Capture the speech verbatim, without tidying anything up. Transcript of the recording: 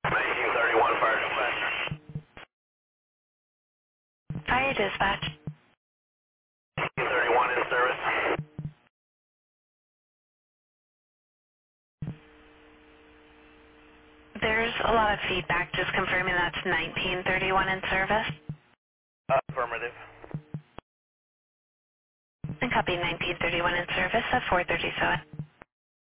nineteen thirty-one fire dispatcher. Fire dispatch. nineteen thirty-one in service. There's a lot of feedback. Just confirming that's nineteen thirty-one in service. Affirmative. And copy nineteen thirty-one in service at four thirty-seven.